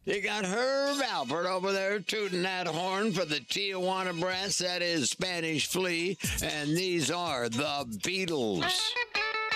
You got Herb Alpert over there tooting that horn for the Tijuana Brass. That is Spanish Flea, and these are the Beatles.